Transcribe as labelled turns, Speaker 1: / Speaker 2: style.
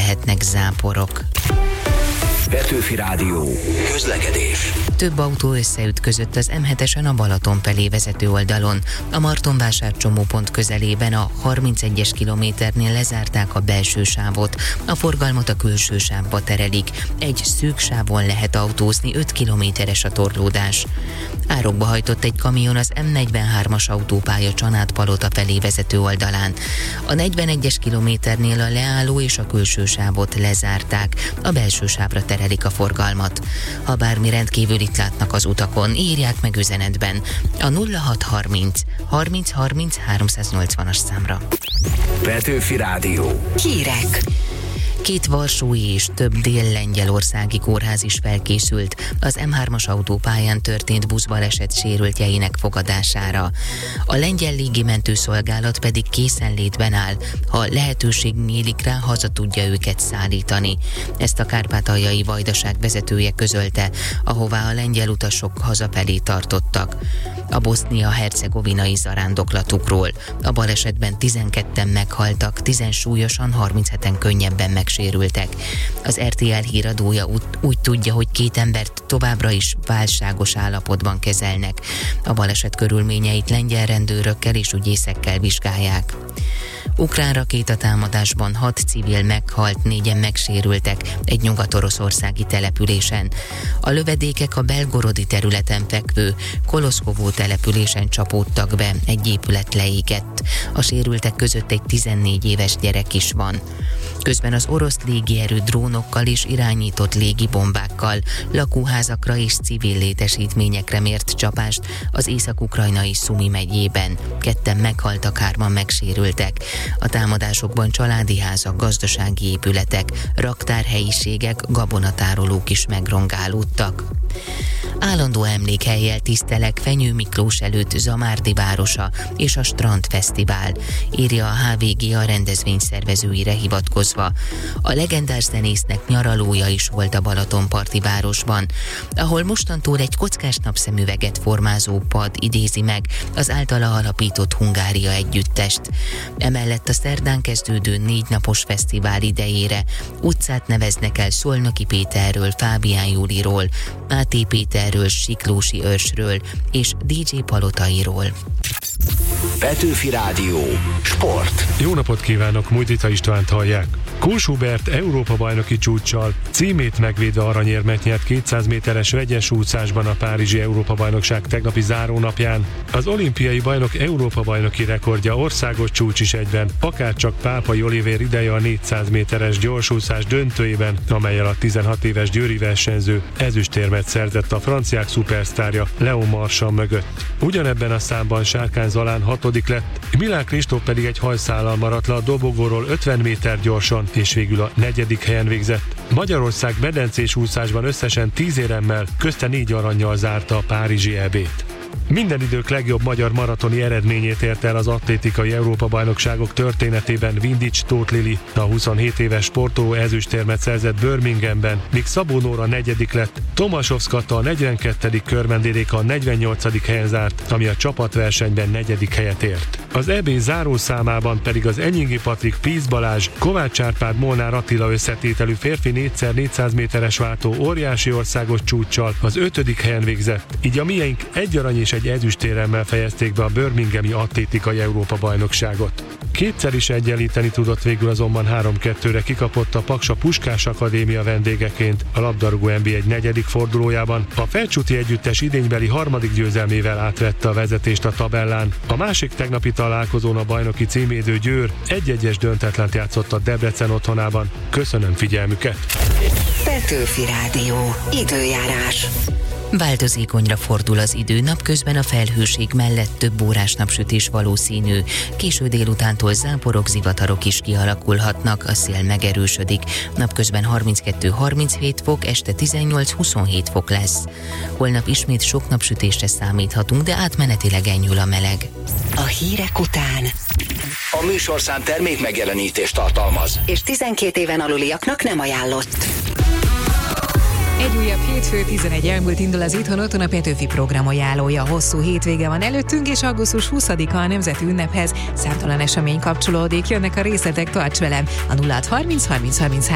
Speaker 1: lehetnek záporok.
Speaker 2: Petőfi Rádió. Közlekedés.
Speaker 1: Több autó összeütközött az M7-esen a Balaton felé vezető oldalon. A Martonvásár csomópont közelében a 31-es kilométernél lezárták a belső sávot. A forgalmat a külső sávba terelik. Egy szűk sávon lehet autózni, 5 kilométeres a torlódás. Árokba hajtott egy kamion az M43-as autópálya Csanádpalota felé vezető oldalán. A 41-es kilométernél a leálló és a külső sávot lezárták. A belső sávra terelik a forgalmat. Ha bármi rendkívülit látnak az utakon, írják meg üzenetben a 0630 30 30 380-as számra.
Speaker 2: Petőfi Rádió.
Speaker 3: Hírek.
Speaker 1: 2 varsói és több dél-lengyelországi kórház is felkészült az M3-as autópályán történt buszbaleset sérültjeinek fogadására. A lengyel légimentőszolgálat pedig készenlétben áll, ha lehetőség nyílik rá, haza tudja őket szállítani. Ezt a kárpátaljai vajdaság vezetője közölte, ahová a lengyel utasok hazafelé tartottak. A bosznia-hercegovinai zarándoklatukról. A balesetben 12-en meghaltak, 10 súlyosan, 37-en könnyebben megsérültek. Az RTL híradója úgy tudja, hogy 2 embert továbbra is válságos állapotban kezelnek. A baleset körülményeit lengyel rendőrökkel és ügyészekkel vizsgálják. Ukrán rakétatámadásban 6 civil meghalt, 4-en megsérültek egy nyugat-oroszországi településen. A lövedékek a belgorodi területen fekvő Koloszkovó településen csapódtak be, egy épület leégett. A sérültek között egy 14 éves gyerek is van. Közben az orosz légierő drónokkal és irányított légibombákkal lakóházakra és civil létesítményekre mért csapást az észak-ukrajnai Szumi megyében. 2 meghaltak, 3-an megsérültek. A támadásokban családi házak, gazdasági épületek, raktárhelyiségek, gabonatárolók is megrongálódtak. Állandó emlékhellyel tisztelek Fenyő Miklós előtt Zamárdi városa és a Strandfesztivál, írja a HVG a rendezvény szervezőire hivatkozva. A legendás zenésznek nyaralója is volt a Balatonparti városban, ahol mostantól egy kockás napszemüveget formázó pad idézi meg az általa alapított Hungária együttest. Emellett a szerdán kezdődő 4 napos fesztivál idejére utcát neveznek el Szolnoki Péterről, Fábián Júliról, Máté Péterről, Siklósi Őrsről és DJ Palotairól.
Speaker 2: Petőfi Rádió. Sport.
Speaker 4: Jó napot kívánok, Mújdica Istvánt hallják. Kurs Hubert Európa-bajnoki csúccsal címét megvédve aranyérmet nyert 200 méteres vegyes úszásban a Párizsi Európa-bajnokság tegnapi zárónapján. Az olimpiai bajnok Európa-bajnoki rekordja országos csúcs is egyben, akárcsak Pápai Olivér ideje a 400 méteres gyorsúszás döntőjében, amellyel a 16 éves győri versenyző ezüstérmet szerzett a franciák szupersztárja Léon Marchand mögött. Ugyanebben a számban Sárkány Zalán 6. lett, Milán Kristóf pedig egy hajszállal maradt le a dobogóról 50 méter gyorsan, és végül a 4. helyen végzett. Magyarország medencés úszásban összesen 10 éremmel, közte 4 arannyal zárta a párizsi EB-t. Minden idők legjobb magyar maratoni eredményét ért el az atlétikai Európa-bajnokságok történetében Vindics Tóth Lili. A 27 éves sportoló ezüstérmet szerzett Birminghamben, míg Szabó Nóra 4. lett, Tomaszovszk Kata a 42. körmendéréka a 48. helyen zárt, ami a csapatversenyben 4. helyet ért. Az EB zárószámában pedig az Enyingi Patrik, Pisz Balázs, Kovács Árpád, Molnár Attila összetételű férfi 4x400 méteres váltó óriási országos csúccsal az 5. helyen végzett, így a miénk 1 arany és egy ezüstéremmel fejezték be a birminghami atlétikai Európa-bajnokságot. Kétszer is egyenlíteni tudott, végül azonban 3-2-re kikapott a Paksa Puskás Akadémia vendégeként a labdarúgó NB1 4. fordulójában. A Felcsúti együttes idénybeli 3. győzelmével átvette a vezetést a tabellán. A másik tegnapi találkozón a bajnoki címvédő Győr 1-1-es döntetlent játszott a Debrecen otthonában. Köszönöm figyelmüket!
Speaker 3: Petőfi Rádió. Időjárás.
Speaker 1: Változékonyra fordul az idő, napközben a felhőség mellett több órás napsütés valószínű. Késő délutántól záporok, zivatarok is kialakulhatnak, a szél megerősödik. Napközben 32-37 fok, este 18-27 fok lesz. Holnap ismét sok napsütésre számíthatunk, de átmenetileg enyhül a meleg.
Speaker 3: A hírek után
Speaker 2: A műsorszám termék megjelenítést tartalmaz,
Speaker 3: és 12 éven aluliaknak nem ajánlott.
Speaker 5: Egy újabb hétfő, 11 elmúlt indul az Itthon Otthon a Petőfi program ajánlója. Hosszú hétvége van előttünk, és augusztus 20-a a nemzeti ünnephez számtalan esemény kapcsolódik. Jönnek a részletek, tarts velem! A 0630 30 33